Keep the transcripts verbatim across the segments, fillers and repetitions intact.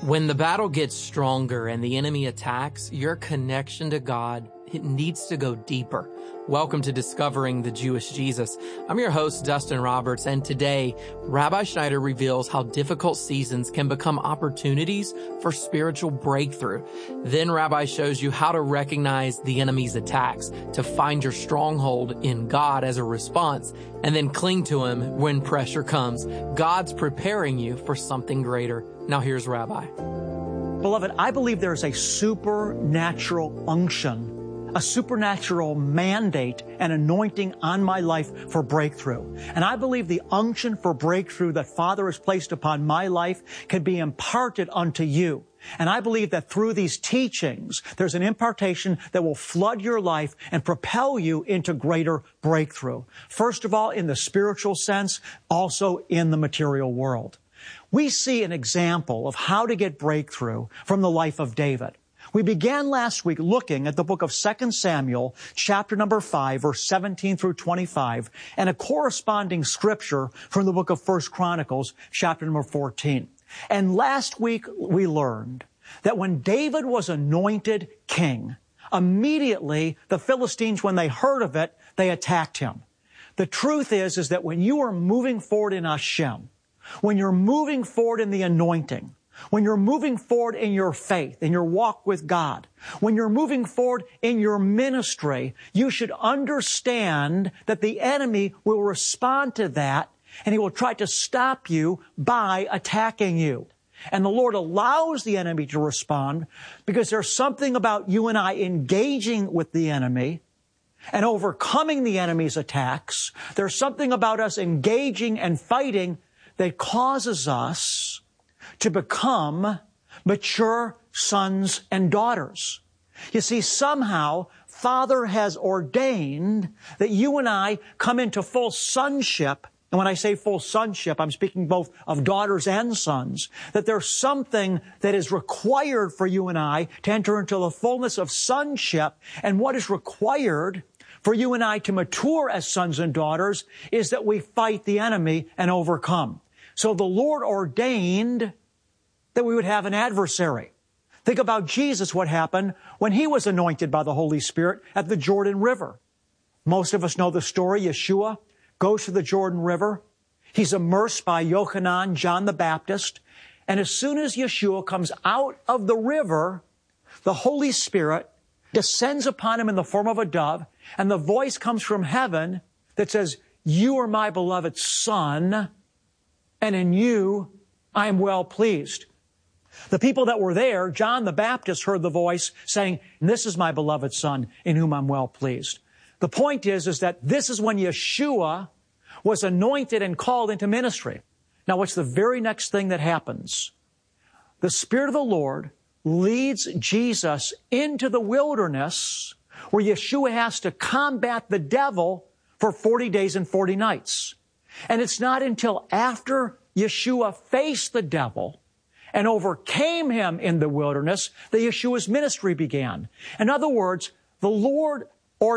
When the battle gets stronger and the enemy attacks, your connection to God, it needs to go deeper. Welcome to Discovering the Jewish Jesus. I'm your host, Dustin Roberts, and today, Rabbi Schneider reveals how difficult seasons can become opportunities for spiritual breakthrough. Then Rabbi shows you how to recognize the enemy's attacks, to find your stronghold in God as a response, and then cling to Him when pressure comes. God's preparing you for something greater. Now here's Rabbi. Beloved, I believe there is a supernatural unction, a supernatural mandate and anointing on my life for breakthrough. And I believe the unction for breakthrough that Father has placed upon my life can be imparted unto you. And I believe that through these teachings, there's an impartation that will flood your life and propel you into greater breakthrough. First of all, in the spiritual sense, also in the material world. We see an example of how to get breakthrough from the life of David. We began last week looking at the book of Second Samuel, chapter number five, verse seventeen through twenty-five, and a corresponding scripture from the book of First Chronicles, chapter number fourteen. And last week we learned that when David was anointed king, immediately the Philistines, when they heard of it, they attacked him. The truth is, is that when you are moving forward in Hashem, when you're moving forward in the anointing, when you're moving forward in your faith, in your walk with God, when you're moving forward in your ministry, you should understand that the enemy will respond to that, and he will try to stop you by attacking you. And the Lord allows the enemy to respond because there's something about you and I engaging with the enemy and overcoming the enemy's attacks. There's something about us engaging and fighting that causes us to become mature sons and daughters. You see, somehow, Father has ordained that you and I come into full sonship. And when I say full sonship, I'm speaking both of daughters and sons, that there's something that is required for you and I to enter into the fullness of sonship. And what is required for you and I to mature as sons and daughters is that we fight the enemy and overcome. So the Lord ordained that we would have an adversary. Think about Jesus, what happened when He was anointed by the Holy Spirit at the Jordan River. Most of us know the story. Yeshua goes to the Jordan River. He's immersed by Yochanan, John the Baptist. And as soon as Yeshua comes out of the river, the Holy Spirit descends upon Him in the form of a dove, and the voice comes from heaven that says, "You are my beloved Son, and in you I am well pleased." The people that were there, John the Baptist heard the voice saying, "This is my beloved Son, in whom I'm well pleased." The point is, is that this is when Yeshua was anointed and called into ministry. Now, what's the very next thing that happens? The Spirit of the Lord leads Jesus into the wilderness where Yeshua has to combat the devil for forty days and forty nights. And it's not until after Yeshua faced the devil and overcame him in the wilderness that Yeshua's ministry began. In other words, the Lord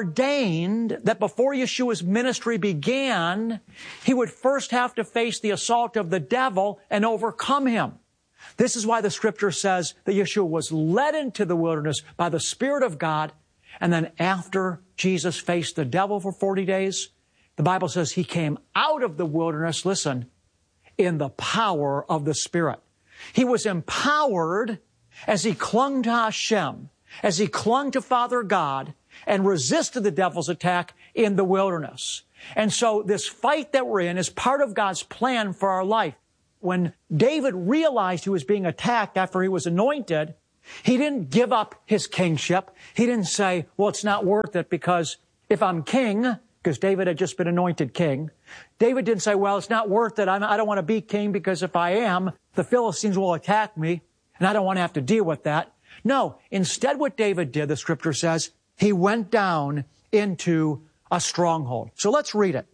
ordained that before Yeshua's ministry began, He would first have to face the assault of the devil and overcome him. This is why the Scripture says that Yeshua was led into the wilderness by the Spirit of God, and then after Jesus faced the devil for forty days, the Bible says He came out of the wilderness, listen, in the power of the Spirit. He was empowered as He clung to Hashem, as He clung to Father God, and resisted the devil's attack in the wilderness. And so this fight that we're in is part of God's plan for our life. When David realized he was being attacked after he was anointed, he didn't give up his kingship. He didn't say, well, it's not worth it because if I'm king, because David had just been anointed king. David didn't say, well, it's not worth it. I'm, I don't want to be king because if I am, the Philistines will attack me, and I don't want to have to deal with that. No, instead what David did, the Scripture says, he went down into a stronghold. So let's read it.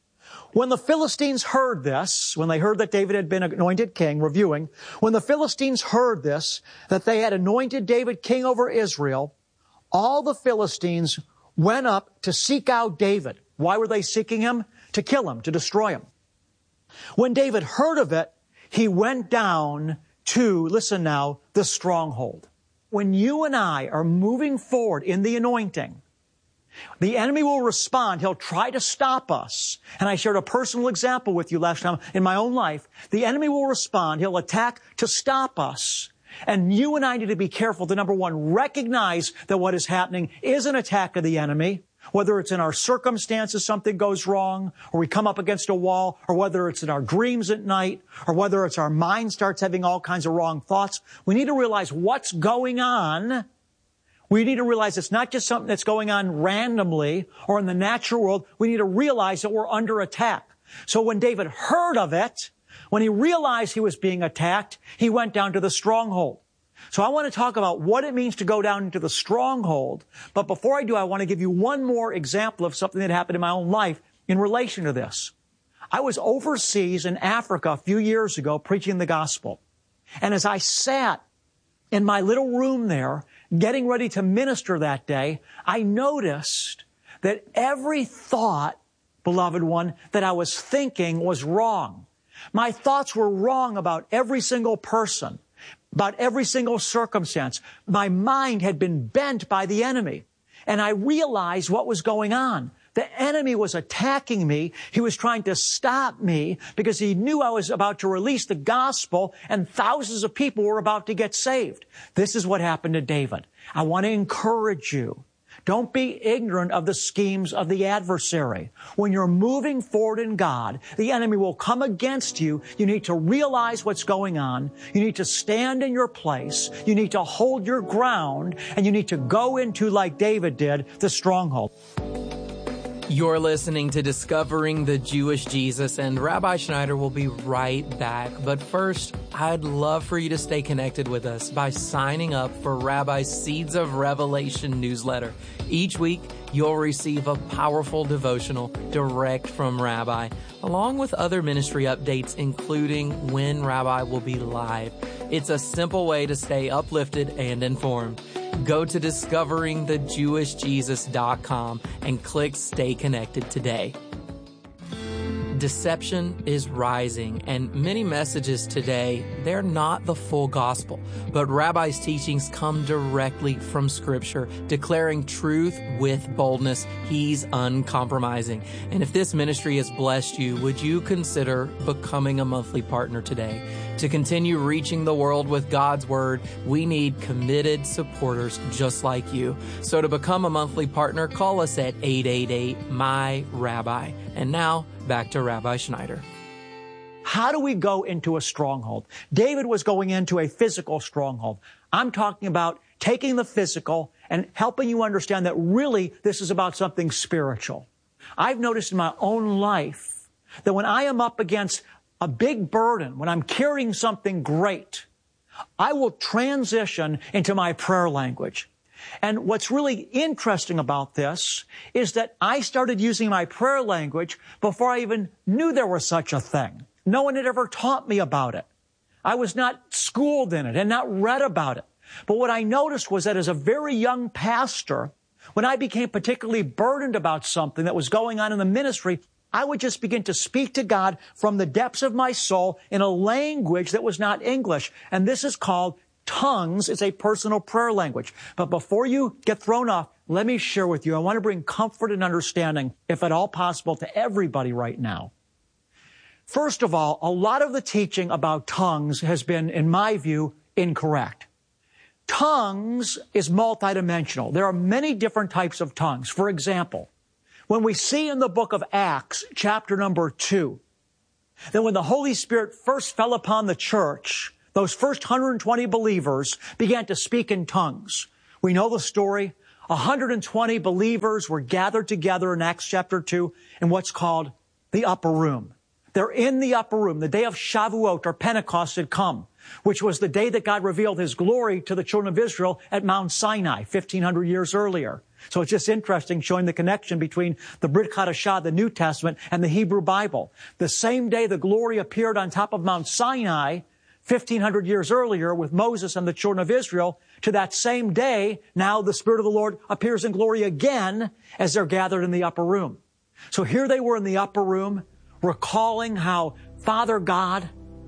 When the Philistines heard this, when they heard that David had been anointed king, reviewing, when the Philistines heard this, that they had anointed David king over Israel, all the Philistines went up to seek out David. Why were they seeking him? To kill him, to destroy him. When David heard of it, he went down to, listen now, the stronghold. When you and I are moving forward in the anointing, the enemy will respond. He'll try to stop us. And I shared a personal example with you last time in my own life. The enemy will respond. He'll attack to stop us. And you and I need to be careful to, number one, recognize that what is happening is an attack of the enemy. Whether it's in our circumstances, something goes wrong, or we come up against a wall, or whether it's in our dreams at night, or whether it's our mind starts having all kinds of wrong thoughts, we need to realize what's going on. We need to realize it's not just something that's going on randomly or in the natural world. We need to realize that we're under attack. So when David heard of it, when he realized he was being attacked, he went down to the stronghold. So I want to talk about what it means to go down into the stronghold. But before I do, I want to give you one more example of something that happened in my own life in relation to this. I was overseas in Africa a few years ago preaching the gospel. And as I sat in my little room there, getting ready to minister that day, I noticed that every thought, beloved one, that I was thinking was wrong. My thoughts were wrong about every single person, about every single circumstance. My mind had been bent by the enemy. And I realized what was going on. The enemy was attacking me. He was trying to stop me because he knew I was about to release the gospel and thousands of people were about to get saved. This is what happened to David. I want to encourage you. Don't be ignorant of the schemes of the adversary. When you're moving forward in God, the enemy will come against you. You need to realize what's going on. You need to stand in your place. You need to hold your ground. And you need to go into, like David did, the stronghold. You're listening to Discovering the Jewish Jesus, and Rabbi Schneider will be right back. But first, I'd love for you to stay connected with us by signing up for Rabbi's Seeds of Revelation newsletter. Each week, you'll receive a powerful devotional direct from Rabbi, along with other ministry updates, including when Rabbi will be live. It's a simple way to stay uplifted and informed. Go to discovering the jewish jesus dot com and click Stay Connected today. Deception is rising, and many messages today, they're not the full gospel. But Rabbi's teachings come directly from Scripture, declaring truth with boldness. He's uncompromising. And if this ministry has blessed you, would you consider becoming a monthly partner today? To continue reaching the world with God's Word, we need committed supporters just like you. So to become a monthly partner, call us at eight eight eight, M Y, Rabbi. And now, back to Rabbi Schneider. How do we go into a stronghold? David was going into a physical stronghold. I'm talking about taking the physical and helping you understand that really this is about something spiritual. I've noticed in my own life that when I am up against a big burden, when I'm carrying something great, I will transition into my prayer language. And what's really interesting about this is that I started using my prayer language before I even knew there was such a thing. No one had ever taught me about it. I was not schooled in it and not read about it. But what I noticed was that as a very young pastor, when I became particularly burdened about something that was going on in the ministry, I would just begin to speak to God from the depths of my soul in a language that was not English. And this is called tongues. It's a personal prayer language. But before you get thrown off, let me share with you, I want to bring comfort and understanding, if at all possible, to everybody right now. First of all, a lot of the teaching about tongues has been, in my view, incorrect. Tongues is multidimensional. There are many different types of tongues. For example, when we see in the book of Acts, chapter number two, that when the Holy Spirit first fell upon the church, those first one hundred twenty believers began to speak in tongues. We know the story. one hundred twenty believers were gathered together in Acts chapter two in what's called the upper room. They're in the upper room. The day of Shavuot, or Pentecost, had come, which was the day that God revealed His glory to the children of Israel at Mount Sinai, fifteen hundred years earlier. So it's just interesting showing the connection between the Brit Hadashah, the New Testament, and the Hebrew Bible. The same day the glory appeared on top of Mount Sinai, fifteen hundred years earlier with Moses and the children of Israel, to that same day, now the Spirit of the Lord appears in glory again as they're gathered in the upper room. So here they were in the upper room, recalling how Father God,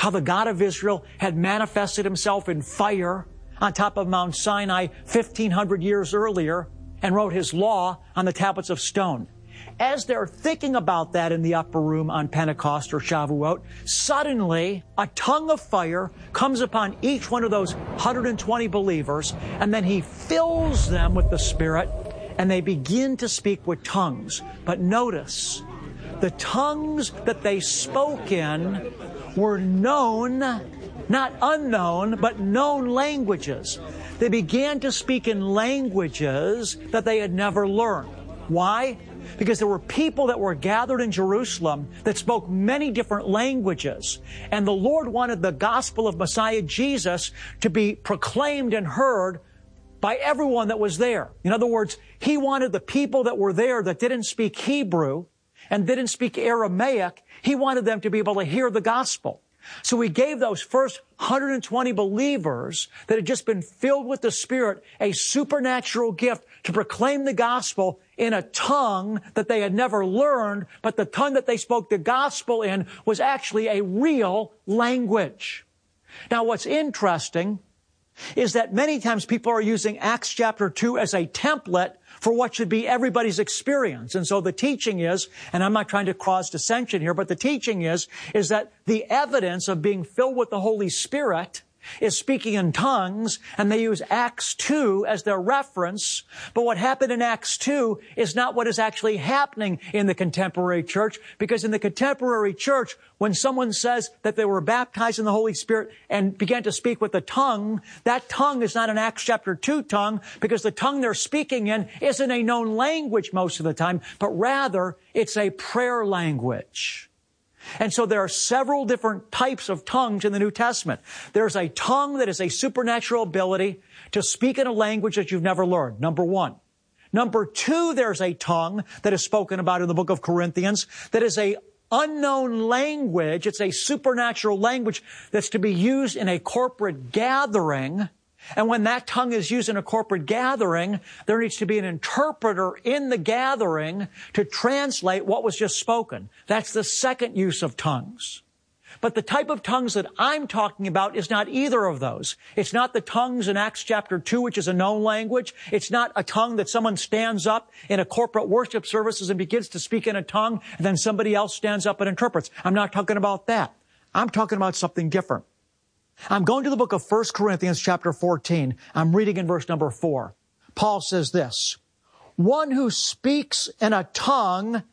how the God of Israel had manifested himself in fire on top of Mount Sinai fifteen hundred years earlier and wrote his law on the tablets of stone. As they're thinking about that in the upper room on Pentecost or Shavuot, suddenly a tongue of fire comes upon each one of those one hundred twenty believers, and then he fills them with the Spirit, and they begin to speak with tongues. But notice, the tongues that they spoke in were known, not unknown, but known languages. They began to speak in languages that they had never learned. Why? Because there were people that were gathered in Jerusalem that spoke many different languages. And the Lord wanted the gospel of Messiah Jesus to be proclaimed and heard by everyone that was there. In other words, He wanted the people that were there that didn't speak Hebrew and didn't speak Aramaic, He wanted them to be able to hear the gospel. So He gave those first one hundred twenty believers that had just been filled with the Spirit a supernatural gift to proclaim the gospel in a tongue that they had never learned, but the tongue that they spoke the gospel in was actually a real language. Now, what's interesting is that many times people are using Acts chapter two as a template for what should be everybody's experience. And so the teaching is, and I'm not trying to cause dissension here, but the teaching is, is that the evidence of being filled with the Holy Spirit is speaking in tongues, and they use Acts two as their reference. But what happened in Acts two is not what is actually happening in the contemporary church, because in the contemporary church, when someone says that they were baptized in the Holy Spirit and began to speak with a tongue, that tongue is not an Acts chapter two tongue, because the tongue they're speaking in isn't a known language most of the time, but rather it's a prayer language. And so there are several different types of tongues in the New Testament. There's a tongue that is a supernatural ability to speak in a language that you've never learned, number one. Number two, there's a tongue that is spoken about in the book of Corinthians that is a unknown language. It's a supernatural language that's to be used in a corporate gathering. And when that tongue is used in a corporate gathering, there needs to be an interpreter in the gathering to translate what was just spoken. That's the second use of tongues. But the type of tongues that I'm talking about is not either of those. It's not the tongues in Acts chapter two, which is a known language. It's not a tongue that someone stands up in a corporate worship services and begins to speak in a tongue, and then somebody else stands up and interprets. I'm not talking about that. I'm talking about something different. I'm going to the book of First Corinthians chapter fourteen. I'm reading in verse number four. Paul says this, "One who speaks in a tongue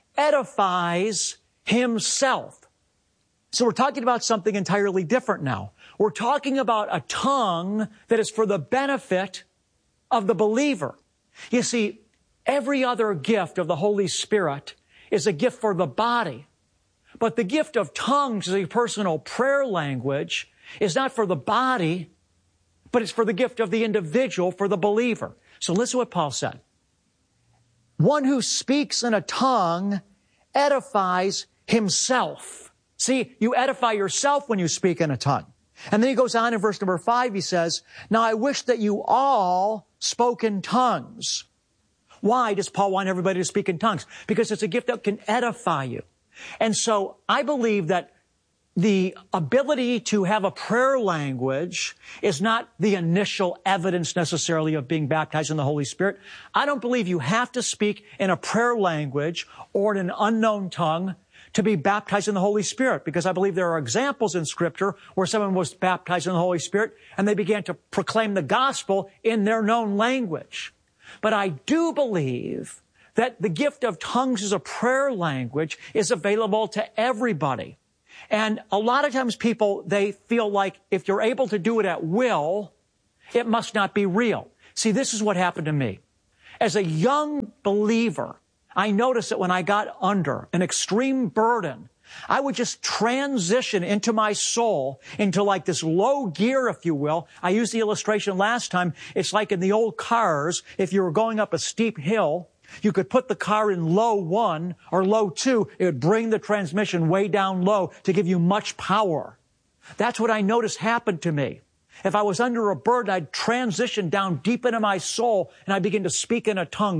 edifies himself." So we're talking about something entirely different now. We're talking about a tongue that is for the benefit of the believer. You see, every other gift of the Holy Spirit is a gift for the body. But the gift of tongues is a personal prayer language is not for the body, but it's for the gift of the individual, for the believer. So listen to what Paul said. One who speaks in a tongue edifies himself. See, you edify yourself when you speak in a tongue. And then he goes on in verse number five, he says, "Now I wish that you all spoke in tongues." Why does Paul want everybody to speak in tongues? Because it's a gift that can edify you. And so I believe that the ability to have a prayer language is not the initial evidence necessarily of being baptized in the Holy Spirit. I don't believe you have to speak in a prayer language or in an unknown tongue to be baptized in the Holy Spirit, because I believe there are examples in Scripture where someone was baptized in the Holy Spirit and they began to proclaim the gospel in their known language. But I do believe that the gift of tongues as a prayer language is available to everybody. And a lot of times people, they feel like if you're able to do it at will, it must not be real. See, this is what happened to me. As a young believer, I noticed that when I got under an extreme burden, I would just transition into my soul into like this low gear, if you will. I used the illustration last time. It's like in the old cars, if you were going up a steep hill, you could put the car in low one or low two. It would bring the transmission way down low to give you much power. That's what I noticed happened to me. If I was under a burden, I'd transition down deep into my soul and I'd begin to speak in a tongue.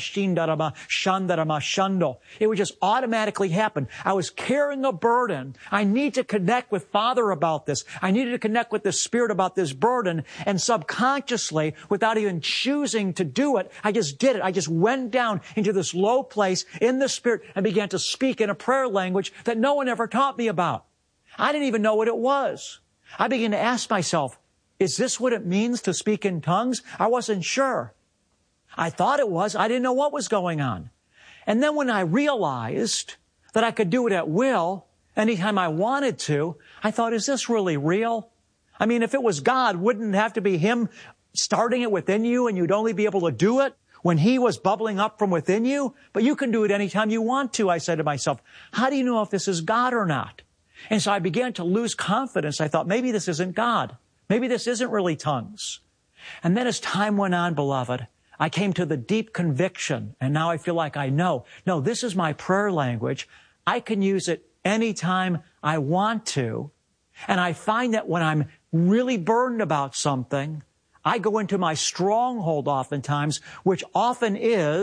It would just automatically happen. I was carrying a burden. I need to connect with Father about this. I needed to connect with the Spirit about this burden. And subconsciously, without even choosing to do it, I just did it. I just went down into this low place in the Spirit and began to speak in a prayer language that no one ever taught me about. I didn't even know what it was. I began to ask myself, is this what it means to speak in tongues? I wasn't sure. I thought it was. I didn't know what was going on. And then when I realized that I could do it at will, anytime I wanted to, I thought, is this really real? I mean, if it was God, wouldn't it have to be Him starting it within you and you'd only be able to do it when He was bubbling up from within you? But you can do it anytime you want to, I said to myself. How do you know if this is God or not? And so I began to lose confidence. I thought, maybe this isn't God. Maybe this isn't really tongues. And then as time went on, beloved, I came to the deep conviction, and now I feel like I know, no, this is my prayer language. I can use it anytime I want to. And I find that when I'm really burdened about something, I go into my stronghold oftentimes, which often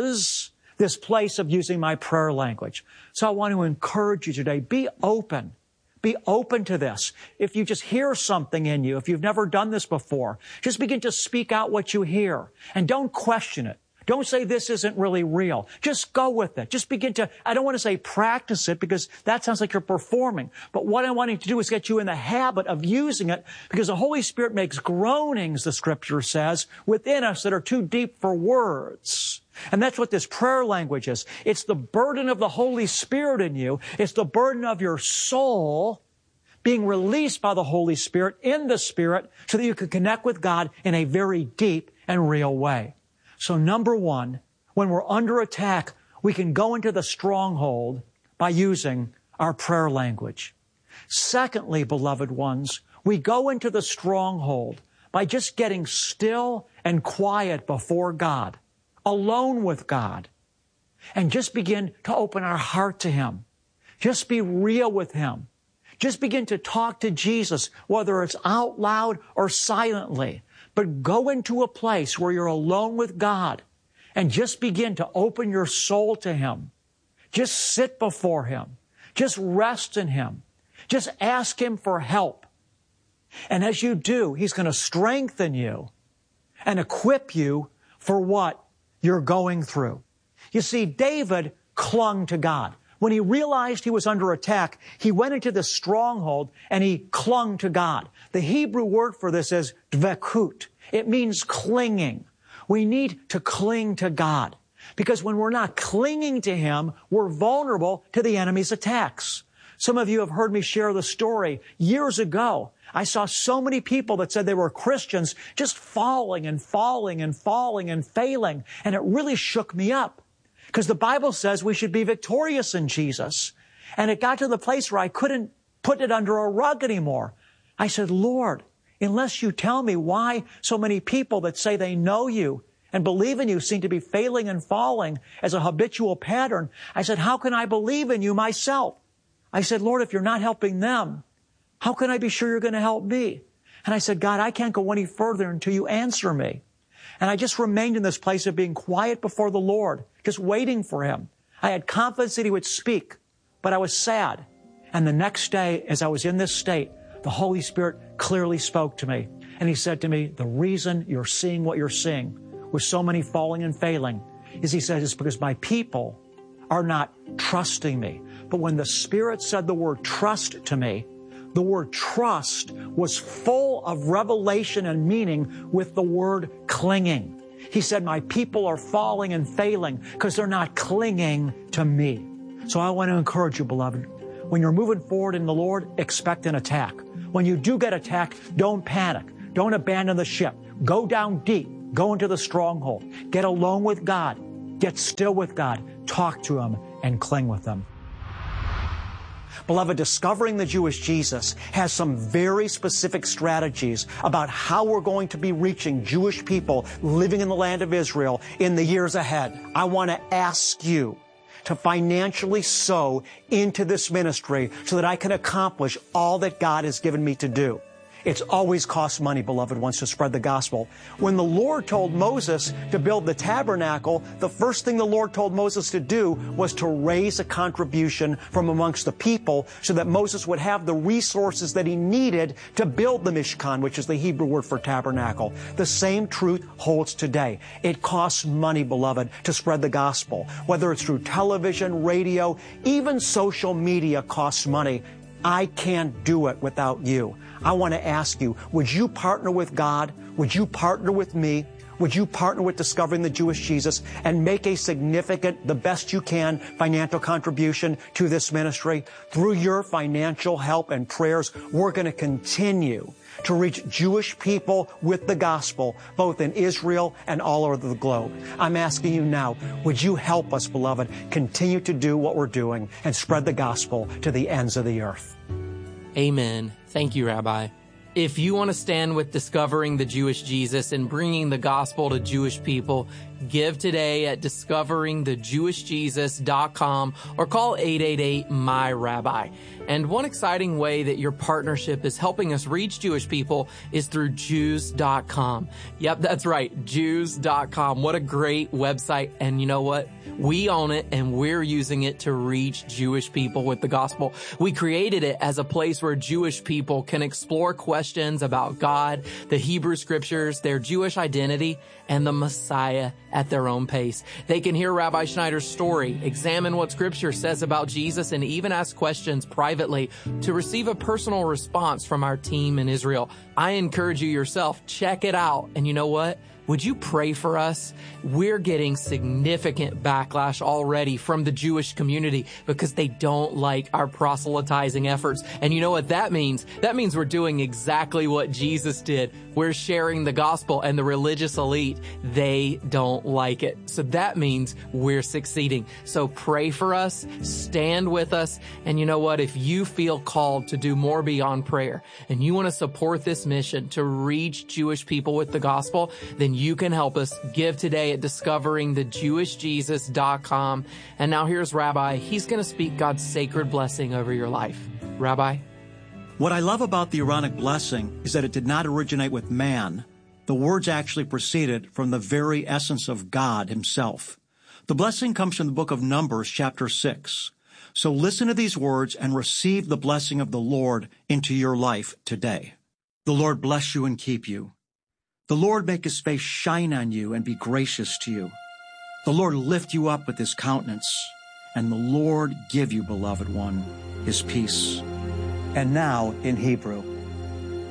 is this place of using my prayer language. So I want to encourage you today, be open. Be open to this. If you just hear something in you, if you've never done this before, just begin to speak out what you hear. And don't question it. Don't say this isn't really real. Just go with it. Just begin to, I don't want to say practice it because that sounds like you're performing. But what I'm wanting to do is get you in the habit of using it because the Holy Spirit makes groanings, the Scripture says, within us that are too deep for words. And that's what this prayer language is. It's the burden of the Holy Spirit in you. It's the burden of your soul being released by the Holy Spirit in the Spirit so that you can connect with God in a very deep and real way. So number one, when we're under attack, we can go into the stronghold by using our prayer language. Secondly, beloved ones, we go into the stronghold by just getting still and quiet before God, alone with God, and just begin to open our heart to Him. Just be real with Him. Just begin to talk to Jesus, whether it's out loud or silently. But go into a place where you're alone with God and just begin to open your soul to Him. Just sit before Him. Just rest in Him. Just ask Him for help. And as you do, He's going to strengthen you and equip you for what you're going through. You see, David clung to God. When he realized he was under attack, he went into the stronghold and he clung to God. The Hebrew word for this is dvekut. It means clinging. We need to cling to God because when we're not clinging to Him, we're vulnerable to the enemy's attacks. Some of you have heard me share the story. Years ago, I saw so many people that said they were Christians just falling and falling and falling and failing, and it really shook me up. Because the Bible says we should be victorious in Jesus. And it got to the place where I couldn't put it under a rug anymore. I said, Lord, unless you tell me why so many people that say they know you and believe in you seem to be failing and falling as a habitual pattern, I said, how can I believe in you myself? I said, Lord, if you're not helping them, how can I be sure you're going to help me? And I said, God, I can't go any further until you answer me. And I just remained in this place of being quiet before the Lord, just waiting for Him. I had confidence that He would speak, but I was sad. And the next day, as I was in this state, the Holy Spirit clearly spoke to me. And He said to me, the reason you're seeing what you're seeing with so many falling and failing is, He said, it's because my people are not trusting me. But when the Spirit said the word trust to me, the word trust was full of revelation and meaning with the word clinging. He said, my people are falling and failing because they're not clinging to me. So I want to encourage you, beloved, when you're moving forward in the Lord, expect an attack. When you do get attacked, don't panic. Don't abandon the ship. Go down deep. Go into the stronghold. Get alone with God. Get still with God. Talk to Him and cling with Him. Beloved, Discovering the Jewish Jesus has some very specific strategies about how we're going to be reaching Jewish people living in the land of Israel in the years ahead. I want to ask you to financially sow into this ministry so that I can accomplish all that God has given me to do. It's always cost money, beloved ones, to spread the gospel. When the Lord told Moses to build the tabernacle, the first thing the Lord told Moses to do was to raise a contribution from amongst the people so that Moses would have the resources that he needed to build the Mishkan, which is the Hebrew word for tabernacle. The same truth holds today. It costs money, beloved, to spread the gospel. Whether it's through television, radio, even social media costs money. I can't do it without you. I want to ask you, would you partner with God? Would you partner with me? Would you partner with Discovering the Jewish Jesus and make a significant, the best you can, financial contribution to this ministry? Through your financial help and prayers, we're going to continue to reach Jewish people with the gospel, both in Israel and all over the globe. I'm asking you now, would you help us, beloved, continue to do what we're doing and spread the gospel to the ends of the earth? Amen. Thank you, Rabbi. If you want to stand with Discovering the Jewish Jesus and bringing the gospel to Jewish people, give today at discovering the jewish jesus dot com or call eight eight eight, M Y Rabbi. And one exciting way that your partnership is helping us reach Jewish people is through Jews dot com. Yep, that's right, Jews dot com. What a great website. And you know what? We own it and we're using it to reach Jewish people with the gospel. We created it as a place where Jewish people can explore questions about God, the Hebrew scriptures, their Jewish identity, and the Messiah at their own pace. They can hear Rabbi Schneider's story, examine what Scripture says about Jesus, and even ask questions privately to receive a personal response from our team in Israel. I encourage you yourself, check it out. And you know what? Would you pray for us? We're getting significant backlash already from the Jewish community because they don't like our proselytizing efforts. And you know what that means? That means we're doing exactly what Jesus did. We're sharing the gospel, and the religious elite, they don't like it. So that means we're succeeding. So pray for us, stand with us. And you know what? If you feel called to do more beyond prayer and you want to support this mission to reach Jewish people with the gospel, then you can help us. Give today at discovering the jewish jesus dot com. And now here's Rabbi. He's going to speak God's sacred blessing over your life. Rabbi? What I love about the Aaronic blessing is that it did not originate with man. The words actually proceeded from the very essence of God himself. The blessing comes from the book of Numbers, chapter six. So listen to these words and receive the blessing of the Lord into your life today. The Lord bless you and keep you. The Lord make his face shine on you and be gracious to you. The Lord lift you up with his countenance, and the Lord give you, beloved one, his peace. And now, in Hebrew,